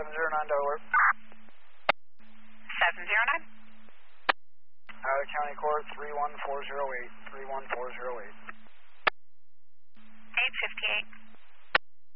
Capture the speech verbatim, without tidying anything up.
seven zero nine Delaware. seven zero nine. Out County Court three one four zero eight. three one four zero eight. eight fifty-eight.